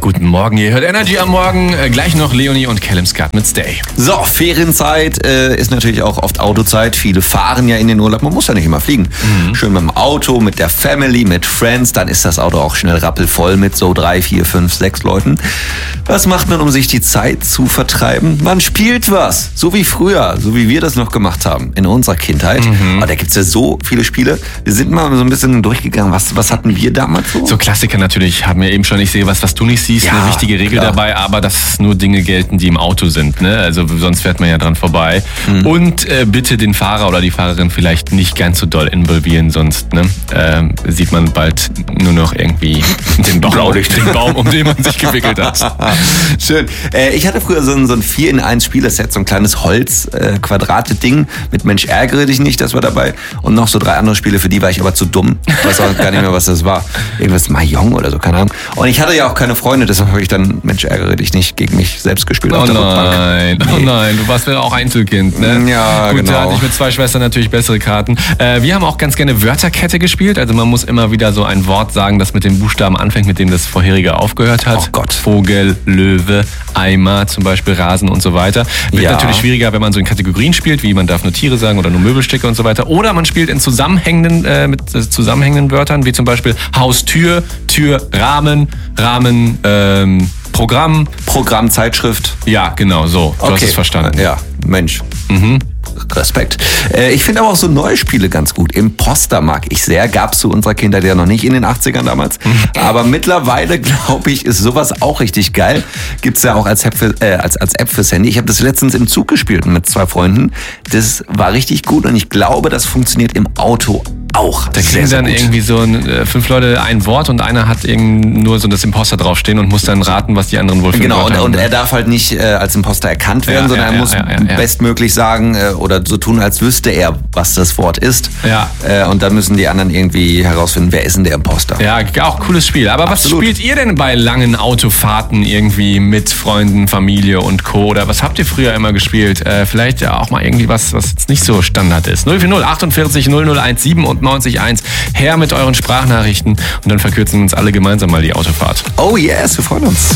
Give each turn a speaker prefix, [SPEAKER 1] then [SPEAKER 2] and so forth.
[SPEAKER 1] Guten Morgen, ihr hört Energy am Morgen. Gleich noch Leonie und Callum Scott mit Stay.
[SPEAKER 2] So, Ferienzeit ist natürlich auch oft Autozeit. Viele fahren ja in den Urlaub. Man muss ja nicht immer fliegen. Schön mit dem Auto, mit der Family, mit Friends. Dann ist das Auto auch schnell rappelvoll mit so 3, 4, 5, 6 Leuten. Was macht man, um sich die Zeit zu vertreiben? Man spielt was. So wie früher. So wie wir das noch gemacht haben in unserer Kindheit. Aber da gibt's ja so viele Spiele. Wir sind mal so ein bisschen durchgegangen. Was hatten wir damals so?
[SPEAKER 1] So Klassiker natürlich. Haben wir eben schon, ich sehe was du nicht siehst.
[SPEAKER 2] Ja,
[SPEAKER 1] eine wichtige Regel
[SPEAKER 2] klar.
[SPEAKER 1] dabei, aber dass nur Dinge gelten, die im Auto sind. Ne? Also sonst fährt man ja dran vorbei. Und bitte den Fahrer oder die Fahrerin vielleicht nicht ganz so doll involvieren, sonst sieht man bald nur noch irgendwie den Baum, um den man sich gewickelt hat.
[SPEAKER 2] Schön. Ich hatte früher so ein 4-in-1 Spielerset, so ein kleines Holz-Quadrate-Ding mit Mensch ärgere dich nicht, das war dabei. Und noch so 3 andere Spiele, für die war ich aber zu dumm. Ich weiß auch gar nicht mehr, was das war. Irgendwas Mahjong oder so, keine Ahnung. Und ich hatte ja auch keine Freunde, deshalb habe ich dann Mensch ärgere dich nicht gegen mich selbst gespielt.
[SPEAKER 1] Oh
[SPEAKER 2] auf der
[SPEAKER 1] nein,
[SPEAKER 2] Rückbank.
[SPEAKER 1] oh nein, du warst ja auch Einzelkind, ne?
[SPEAKER 2] Ja,
[SPEAKER 1] Gut, da
[SPEAKER 2] genau.
[SPEAKER 1] hatte ich mit 2 Schwestern natürlich bessere Karten. Wir haben auch ganz gerne Wörterkette gespielt, also man muss immer wieder so ein Wort sagen, das mit dem Buchstaben anfängt, mit dem das vorherige aufgehört hat.
[SPEAKER 2] Oh Gott.
[SPEAKER 1] Vogel, Löwe, Eimer, zum Beispiel Rasen und so weiter. Wird
[SPEAKER 2] Ja.
[SPEAKER 1] natürlich schwieriger, wenn man so in Kategorien spielt, wie man darf nur Tiere sagen oder nur Möbelstücke und so weiter. Oder man spielt in zusammenhängenden Wörtern, wie zum Beispiel Haus, Tür, Tür, Rahmen, Programm.
[SPEAKER 2] Programm, Zeitschrift.
[SPEAKER 1] Ja, genau, so. Du hast es verstanden.
[SPEAKER 2] Ja, Mensch. Respekt. Ich finde aber auch so neue Spiele ganz gut. Imposter mag ich sehr. Gab's zu unserer Kindheit ja noch nicht in den 80ern damals. Aber mittlerweile, glaube ich, ist sowas auch richtig geil. Gibt's ja auch als App fürs Handy. Ich habe das letztens im Zug gespielt mit 2 Freunden. Das war richtig gut und ich glaube, das funktioniert im Auto auch.
[SPEAKER 1] Da kriegen dann irgendwie so 5 Leute ein Wort und einer hat eben nur so das Imposter draufstehen und muss dann raten, was die anderen wohl für ein
[SPEAKER 2] Genau,
[SPEAKER 1] Wort haben.
[SPEAKER 2] und er darf halt nicht als Imposter erkannt werden, sondern er muss bestmöglich sagen oder so tun, als wüsste er, was das Wort ist.
[SPEAKER 1] Ja.
[SPEAKER 2] Und dann müssen die anderen irgendwie herausfinden, wer ist denn der Imposter.
[SPEAKER 1] Ja, auch cooles Spiel. Aber
[SPEAKER 2] Absolut.
[SPEAKER 1] was spielt ihr denn bei langen Autofahrten irgendwie mit Freunden, Familie und Co.? Oder was habt ihr früher immer gespielt? Vielleicht ja auch mal irgendwie was jetzt nicht so Standard ist. 040 48 0017 und 90.1. Her mit euren Sprachnachrichten und dann verkürzen wir uns alle gemeinsam mal die Autofahrt.
[SPEAKER 2] Oh yes, wir freuen uns.